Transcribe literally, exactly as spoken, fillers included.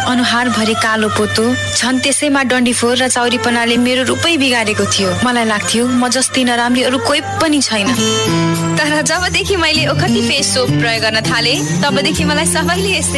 अनुहार भरि कालो पोतो छन्, त्यसैमा डन्डीफोर र चौरीपनाले मेरो रूपै बिगारेको थियो। मलाई लाग्थ्यो म जस्ती नराम्री अरू कोही पनि छैन। तर जबदेखि मैले ओखती फेस सोप प्रयोग गर्न थाले तबदेखि मलाई सबैले